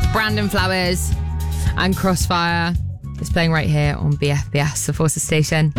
Brandon Flowers and Crossfire. It's playing right here on BFBS, the Forces Station.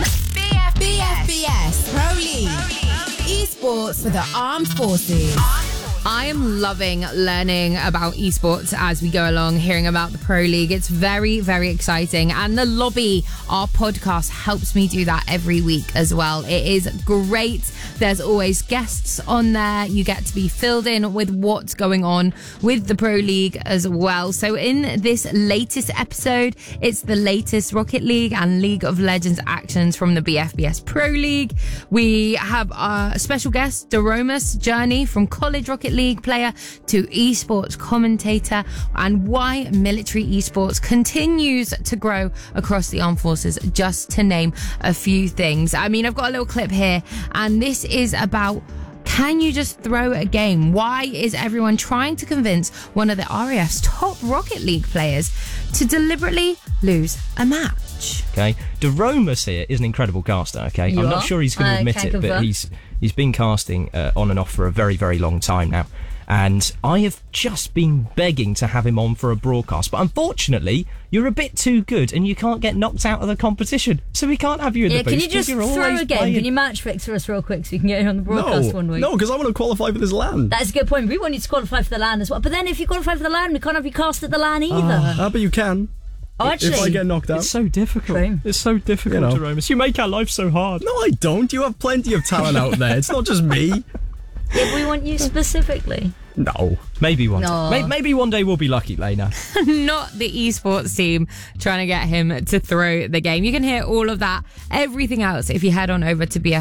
BFBS Pro League. Esports for the armed forces. I am loving learning about esports as we go along, hearing about the Pro League. It's very, very exciting. And The Lobby, our podcast, helps me do that every week as well. It is great. There's always guests on there. You get to be filled in with what's going on with the Pro League as well. So in this latest episode, it's the latest Rocket League and League of Legends actions from the BFBS Pro League. We have our special guest, Daromus Journey, from College Rocket League player to esports commentator, and why military esports continues to grow across the armed forces, just to name a few things. I mean, I've got a little clip here, and this is about, can you just throw a game? Why is everyone trying to convince one of the RAF's top Rocket League players to deliberately lose a match? Okay, Daromus here is an incredible caster. Okay, I'm not sure he's going to admit it, but he's been casting on and off for a very, very long time now. And I have just been begging to have him on for a broadcast. But unfortunately, you're a bit too good and you can't get knocked out of the competition. So we can't have you in the booth. Can you just throw a game? Can you match fix for us real quick so we can get you on the broadcast one week? No, because I want to qualify for this LAN. That's a good point. We want you to qualify for the LAN as well. But then if you qualify for the LAN, we can't have you cast at the LAN either. But you can. Oh, actually, if I get knocked out. It's so difficult. True. It's so difficult, Daromus. You make our life so hard. No, I don't. You have plenty of talent out there. It's not just me. Yeah, we want you specifically. No. Maybe one No. day. Maybe one day we'll be lucky, Lena. Not the esports team trying to get him to throw the game. You can hear all of that, everything else, if you head on over to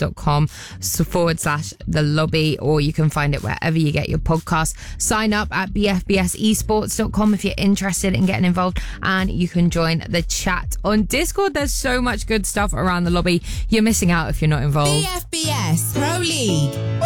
bfbs.com/the lobby, or you can find it wherever you get your podcast. Sign up at bfbsesports.com if you're interested in getting involved, and you can join the chat on Discord. There's so much good stuff around the lobby. You're missing out if you're not involved. BFBS Pro League.